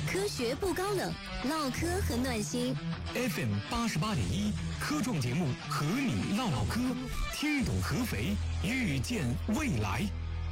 科学不高冷，唠嗑很暖心。 FM 88.1科创节目和你唠唠嗑，听懂合肥，遇见未来。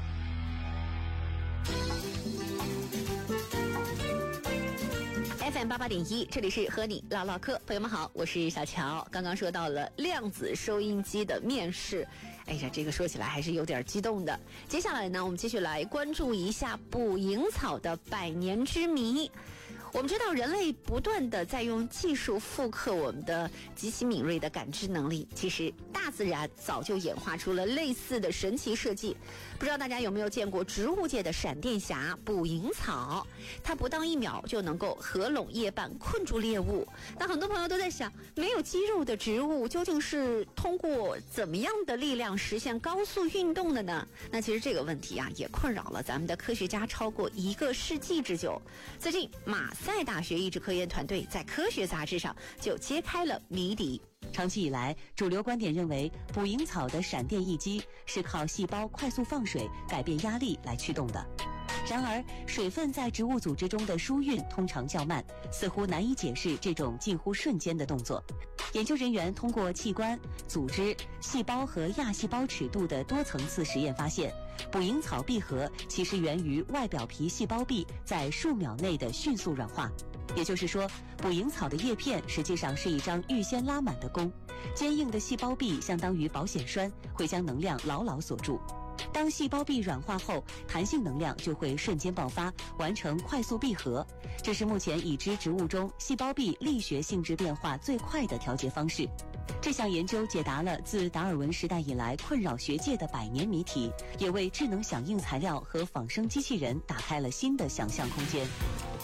FM 88.1，这里是和你唠唠嗑，朋友们好，我是小乔。刚刚说到了量子收音机的面世，哎呀，这个说起来还是有点激动的。接下来呢，我们继续来关注一下捕蝇草的百年之谜。我们知道人类不断的在用技术复刻我们的极其敏锐的感知能力，其实大自然早就演化出了类似的神奇设计。不知道大家有没有见过植物界的闪电侠捕蝇草，它不到1秒就能够合拢叶瓣困住猎物。那很多朋友都在想，没有肌肉的植物究竟是通过怎么样的力量实现高速运动的呢？那其实这个问题啊，也困扰了咱们的科学家超过1个世纪之久。最近马赛大学益智科研团队在科学杂志上就揭开了谜底。 长期以来，主流观点认为捕蝇草的闪电一击是靠细胞快速放水改变压力来驱动的。然而，水分在植物组织中的输运通常较慢，似乎难以解释这种近乎瞬间的动作。研究人员通过器官、组织、细胞和亚细胞尺度的多层次实验发现，捕蝇草闭合其实源于外表皮细胞壁在数秒内的迅速软化。也就是说，捕蝇草的叶片实际上是一张预先拉满的弓，坚硬的细胞壁相当于保险栓，会将能量牢牢锁住。当细胞壁软化后，弹性能量就会瞬间爆发，完成快速闭合。这是目前已知植物中细胞壁力学性质变化最快的调节方式。这项研究解答了自达尔文时代以来困扰学界的100年谜题，也为智能响应材料和仿生机器人打开了新的想象空间。